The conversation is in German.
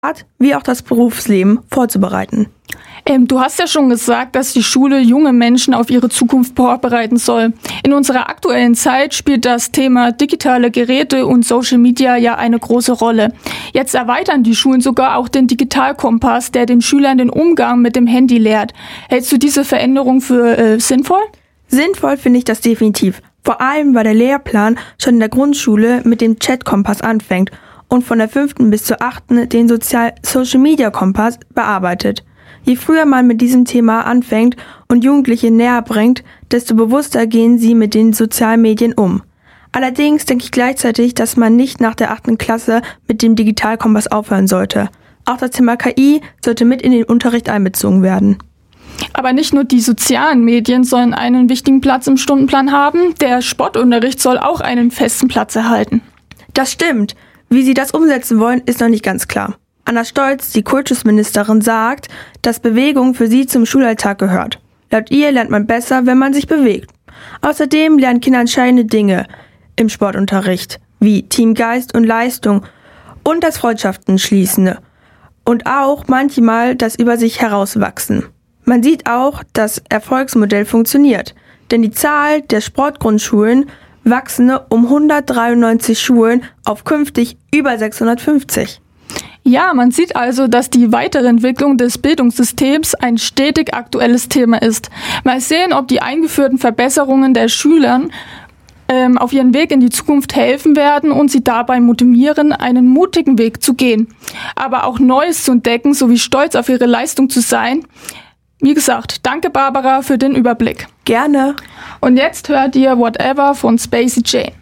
wie auch das Berufsleben vorzubereiten. Du hast ja schon gesagt, dass die Schule junge Menschen auf ihre Zukunft vorbereiten soll. In unserer aktuellen Zeit spielt das Thema digitale Geräte und Social Media ja eine große Rolle. Jetzt erweitern die Schulen sogar auch den Digitalkompass, der den Schülern den Umgang mit dem Handy lehrt. Hältst du diese Veränderung für sinnvoll? Sinnvoll finde ich das definitiv. Vor allem, weil der Lehrplan schon in der Grundschule mit dem Chat-Kompass anfängt und von der 5. bis zur 8. den Social-Media-Kompass bearbeitet. Je früher man mit diesem Thema anfängt und Jugendliche näher bringt, desto bewusster gehen sie mit den sozialen Medien um. Allerdings denke ich gleichzeitig, dass man nicht nach der 8. Klasse mit dem Digitalkompass aufhören sollte. Auch das Thema KI sollte mit in den Unterricht einbezogen werden. Aber nicht nur die sozialen Medien sollen einen wichtigen Platz im Stundenplan haben, der Sportunterricht soll auch einen festen Platz erhalten. Das stimmt. Wie sie das umsetzen wollen, ist noch nicht ganz klar. Anna Stolz, die Kultusministerin, sagt, dass Bewegung für sie zum Schulalltag gehört. Laut ihr lernt man besser, wenn man sich bewegt. Außerdem lernen Kinder entscheidende Dinge im Sportunterricht, wie Teamgeist und Leistung und das Freundschaften schließen und auch manchmal das über sich herauswachsen. Man sieht auch, das Erfolgsmodell funktioniert, denn die Zahl der Sportgrundschulen wachsen um 193 Schulen auf künftig über 650. Ja, man sieht also, dass die weitere Entwicklung des Bildungssystems ein stetig aktuelles Thema ist. Mal sehen, ob die eingeführten Verbesserungen der Schülern auf ihren Weg in die Zukunft helfen werden und sie dabei motivieren, einen mutigen Weg zu gehen. Aber auch Neues zu entdecken, sowie stolz auf ihre Leistung zu sein. Wie gesagt, danke Barbara für den Überblick. Gerne. Und jetzt hört ihr Whatever von Spacey Jane.